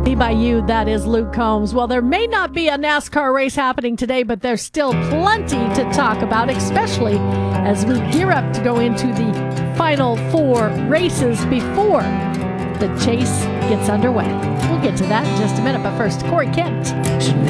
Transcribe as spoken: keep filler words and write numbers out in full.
Me by You, that is Luke Combs. Well, there may not be a NASCAR race happening today, but there's still plenty to talk about, especially as we gear up to go into the final four races before the chase gets underway. We'll get to that in just a minute, but first, Corey Kent.